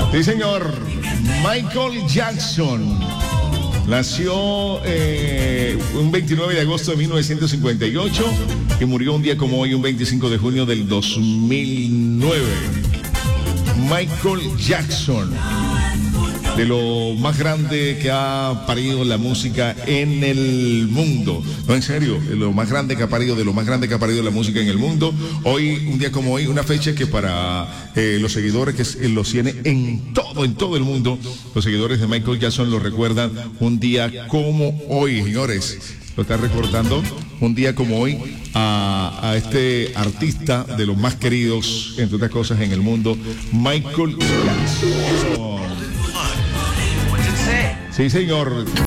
Sí, señor. Michael Jackson nació un 29 de agosto de 1958 y murió un día como hoy, un 25 de junio del 2009. Michael Jackson, de lo más grande que ha parido la música en el mundo. No, en serio, de lo más grande que ha parido, la música en el mundo. Hoy, un día como hoy, una fecha que para los seguidores que los tiene en todo el mundo, los seguidores de Michael Jackson lo recuerdan un día como hoy, señores. Lo está recordando un día como hoy a este artista de los más queridos, entre otras cosas, en el mundo, Michael Jackson. Sí, señor.